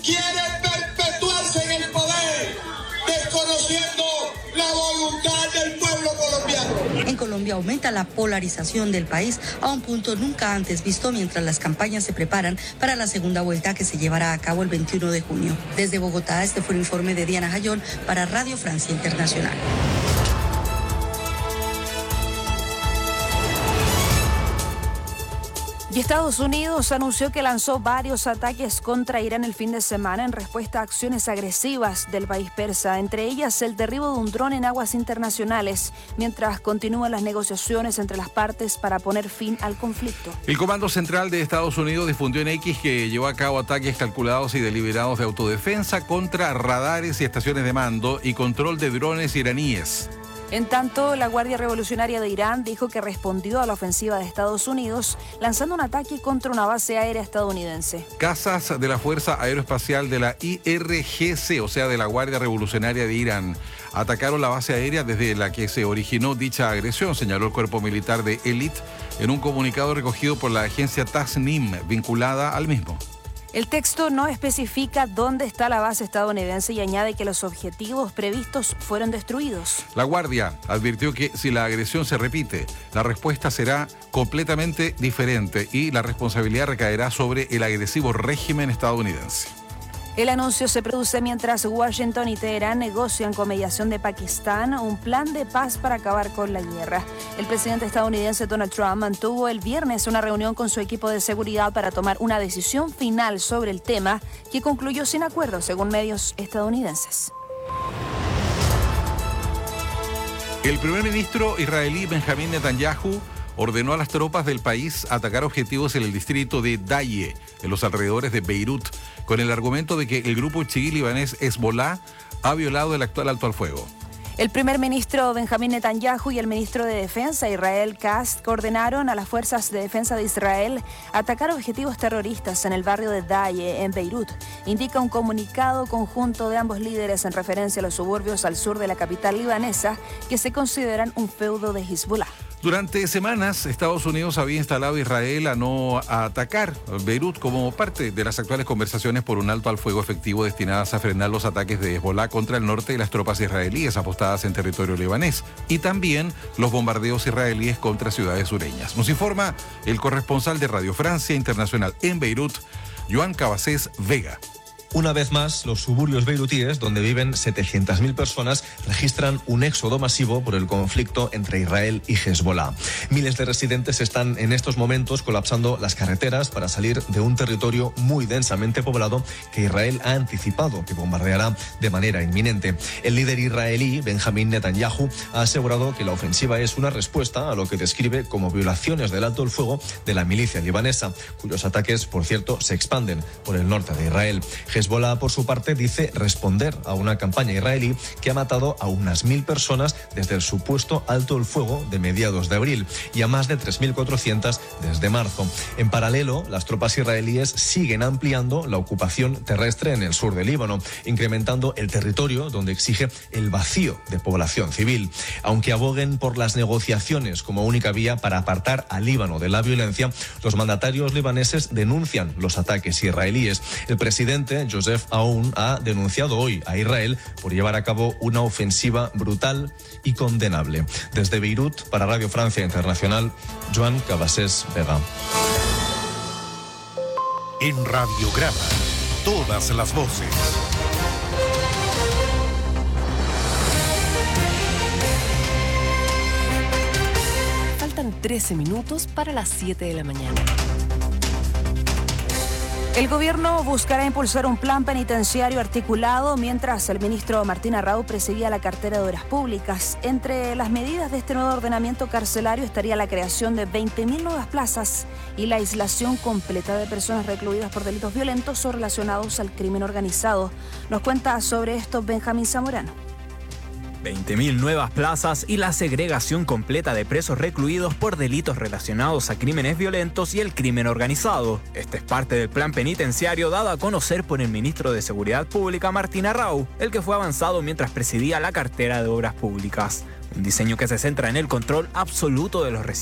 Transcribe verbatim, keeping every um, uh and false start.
quiere perpetuarse en el poder, desconociendo la voluntad del pueblo colombiano. En Colombia aumenta la polarización del país a un punto nunca antes visto mientras las campañas se preparan para la segunda vuelta que se llevará a cabo el veintiuno de junio. Desde Bogotá, este fue un informe de Diana Jayón para Radio Francia Internacional. Y Estados Unidos anunció que lanzó varios ataques contra Irán el fin de semana en respuesta a acciones agresivas del país persa, entre ellas el derribo de un dron en aguas internacionales, mientras continúan las negociaciones entre las partes para poner fin al conflicto. El Comando Central de Estados Unidos difundió en X que llevó a cabo ataques calculados y deliberados de autodefensa contra radares y estaciones de mando y control de drones iraníes. En tanto, la Guardia Revolucionaria de Irán dijo que respondió a la ofensiva de Estados Unidos lanzando un ataque contra una base aérea estadounidense. Cazas de la Fuerza Aeroespacial de la I R G C, o sea, de la Guardia Revolucionaria de Irán, atacaron la base aérea desde la que se originó dicha agresión, señaló el Cuerpo Militar de Élite en un comunicado recogido por la agencia Tasnim, vinculada al mismo. El texto no especifica dónde está la base estadounidense y añade que los objetivos previstos fueron destruidos. La Guardia advirtió que si la agresión se repite, la respuesta será completamente diferente y la responsabilidad recaerá sobre el agresivo régimen estadounidense. El anuncio se produce mientras Washington y Teherán negocian con mediación de Pakistán un plan de paz para acabar con la guerra. El presidente estadounidense Donald Trump mantuvo el viernes una reunión con su equipo de seguridad para tomar una decisión final sobre el tema, que concluyó sin acuerdo, según medios estadounidenses. El primer ministro israelí Benjamín Netanyahu ordenó a las tropas del país atacar objetivos en el distrito de Daye, en los alrededores de Beirut, con el argumento de que el grupo chií libanés Hezbollah ha violado el actual alto al fuego. El primer ministro Benjamín Netanyahu y el ministro de Defensa Israel Katz ordenaron a las fuerzas de defensa de Israel atacar objetivos terroristas en el barrio de Daye, en Beirut. Indica un comunicado conjunto de ambos líderes en referencia a los suburbios al sur de la capital libanesa que se consideran un feudo de Hezbollah. Durante semanas, Estados Unidos había instalado a Israel a no a atacar Beirut como parte de las actuales conversaciones por un alto al fuego efectivo destinadas a frenar los ataques de Hezbollah contra el norte y las tropas israelíes apostadas en territorio libanés y también los bombardeos israelíes contra ciudades sureñas. Nos informa el corresponsal de Radio Francia Internacional en Beirut, Joan Cabasés Vega. Una vez más, los suburbios beirutíes, donde viven setecientas mil personas, registran un éxodo masivo por el conflicto entre Israel y Hezbollah. Miles de residentes están en estos momentos colapsando las carreteras para salir de un territorio muy densamente poblado que Israel ha anticipado que bombardeará de manera inminente. El líder israelí, Benjamín Netanyahu, ha asegurado que la ofensiva es una respuesta a lo que describe como violaciones del alto el fuego de la milicia libanesa, cuyos ataques, por cierto, se expanden por el norte de Israel. Hezbollah, por su parte, dice responder a una campaña israelí que ha matado a unas mil personas desde el supuesto alto el fuego de mediados de abril y a más de tres mil cuatrocientas desde marzo. En paralelo, las tropas israelíes siguen ampliando la ocupación terrestre en el sur del Líbano, incrementando el territorio donde exige el vacío de población civil. Aunque aboguen por las negociaciones como única vía para apartar al Líbano de la violencia, los mandatarios libaneses denuncian los ataques israelíes. El presidente Joseph Aoun ha denunciado hoy a Israel por llevar a cabo una ofensiva brutal y condenable. Desde Beirut, para Radio Francia Internacional, Joan Cabasés Vega. En Radiograma, todas las voces. Faltan trece minutos para las siete de la mañana. El gobierno buscará impulsar un plan penitenciario articulado mientras el ministro Martín Arrau presidía la cartera de Obras Públicas. Entre las medidas de este nuevo ordenamiento carcelario estaría la creación de veinte mil nuevas plazas y la aislación completa de personas recluidas por delitos violentos o relacionados al crimen organizado. Nos cuenta sobre esto Benjamín Zamorano. veinte mil nuevas plazas y la segregación completa de presos recluidos por delitos relacionados a crímenes violentos y el crimen organizado. Este es parte del plan penitenciario dado a conocer por el ministro de Seguridad Pública Martín Arrau, el que fue avanzado mientras presidía la cartera de Obras Públicas. Un diseño que se centra en el control absoluto de los residentes